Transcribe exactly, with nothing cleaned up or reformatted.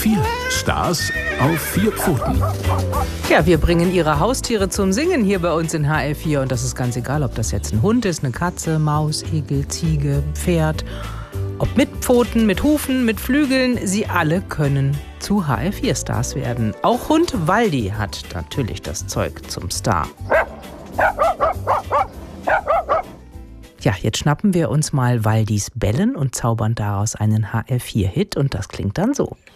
vier. Stars auf vier Pfoten. Ja, wir bringen ihre Haustiere zum Singen hier bei uns in H L vier. Und das ist ganz egal, ob das jetzt ein Hund ist, eine Katze, Maus, Igel, Ziege, Pferd. Ob mit Pfoten, mit Hufen, mit Flügeln, sie alle können zu H L vier Stars werden. Auch Hund Waldi hat natürlich das Zeug zum Star. Ja, jetzt schnappen wir uns mal Waldis Bellen und zaubern daraus einen H L vier Hit und das klingt dann so.